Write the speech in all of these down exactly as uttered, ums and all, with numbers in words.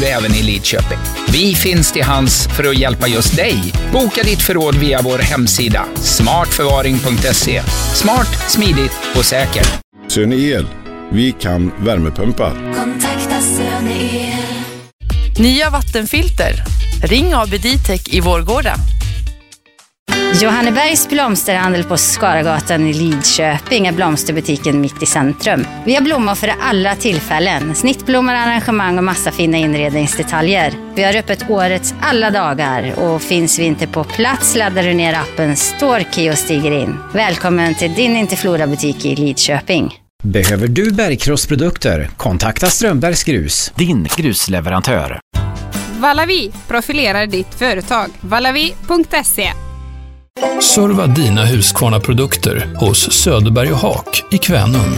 nu även i Lidköping. Vi finns till hands för att hjälpa just dig. Boka ditt förråd via vår hemsida smartförvaring punkt se. Smart, smidigt och säkert. Söne El. Vi kan värmepumpar. Kontakta Söne El. Nya vattenfilter. Ring A B D-Tech i Vårgårda. Johannebergs blomsterhandel på Skaragatan i Lidköping är blomsterbutiken mitt i centrum. Vi har blommor för alla tillfällen. Snittblommor, arrangemang och massa fina inredningsdetaljer. Vi har öppet årets alla dagar och finns vi inte på plats laddar du ner appen Storkey och stiger in. Välkommen till din Interflora-butik i Lidköping. Behöver du bergkrossprodukter? Kontakta Strömbergs Grus, din grusleverantör. Valavi profilerar ditt företag. valavi punkt se. Serva dina Husqvarna-produkter hos Söderberg och Haak i Kvänum.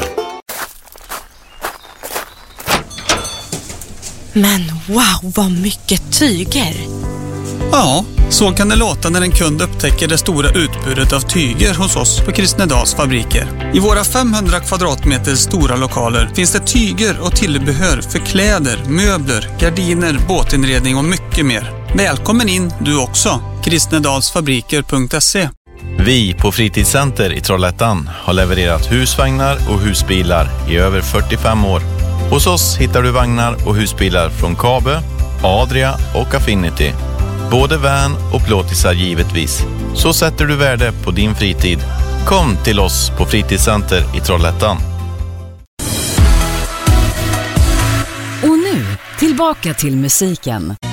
Men wow, vad mycket tyger! Ja, så kan det låta när en kund upptäcker det stora utbudet av tyger hos oss på Kristnedals fabriker. I våra femhundra kvadratmeter stora lokaler finns det tyger och tillbehör för kläder, möbler, gardiner, båtinredning och mycket mer. Välkommen in du också, kristnedalsfabriker punkt se. Vi på Fritidscenter i Trollhättan har levererat husvagnar och husbilar i över fyrtiofem år. Hos oss hittar du vagnar och husbilar från Kabe, Adria och Affinity. Både van och plåtisar givetvis. Så sätter du värde på din fritid. Kom till oss på Fritidscenter i Trollhättan. Och nu, tillbaka till musiken.